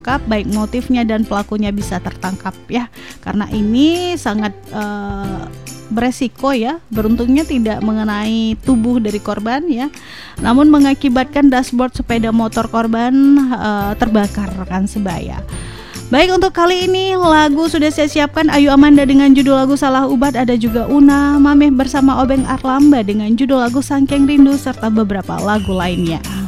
baik motifnya dan pelakunya bisa tertangkap ya, karena ini sangat beresiko ya. Beruntungnya tidak mengenai tubuh dari korban ya, namun mengakibatkan dashboard sepeda motor korban terbakar rekan sebaya. Baik, untuk kali ini lagu sudah saya siapkan, Ayu Amanda dengan judul lagu Salah Ubat, ada juga Una Mameh bersama Obeng Arlamba dengan judul lagu Sangkeng Rindu, serta beberapa lagu lainnya.